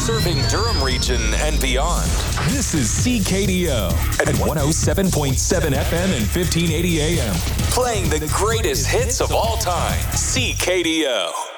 serving Durham region and beyond. This is CKDO at 107.7 FM and 1580 AM. Playing the greatest hits of all time. CKDO.